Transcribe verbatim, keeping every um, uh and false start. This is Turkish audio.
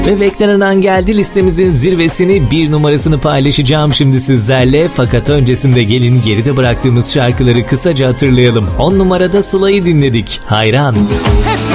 Ve beklenen an geldi, listemizin zirvesini, bir numarasını paylaşacağım şimdi sizlerle. Fakat öncesinde gelin geride bıraktığımız şarkıları kısaca hatırlayalım. on numarada Sıla'yı dinledik. Hayran.